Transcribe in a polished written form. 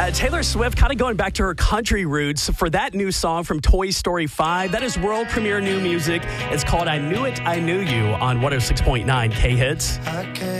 Taylor Swift kind of going back to her country roots for that new song from Toy Story 5. That is world premiere new music. It's called I Knew It, I Knew You on 106.9 K-Hits.